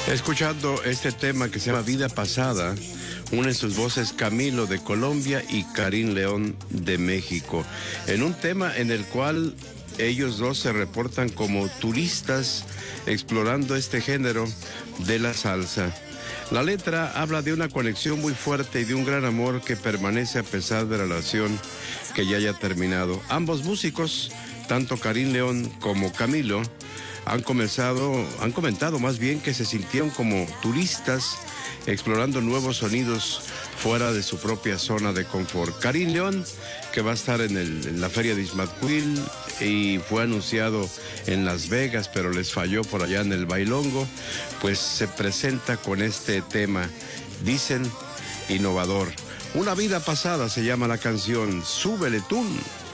Escuchando este tema que se llama Vida Pasada, unen sus voces Camilo de Colombia y Karim León de México, en un tema en el cual ellos dos se reportan como turistas explorando este género de la salsa. La letra habla de una conexión muy fuerte y de un gran amor que permanece a pesar de la relación que ya haya terminado. Ambos músicos, tanto Karim León como Camilo, han comentado más bien que se sintieron como turistas explorando nuevos sonidos fuera de su propia zona de confort. Karim León, que va a estar en la feria de Izmaquil y fue anunciado en Las Vegas, pero les falló por allá en el Bailongo, pues se presenta con este tema, dicen, innovador. Una vida pasada se llama la canción. Súbele tú.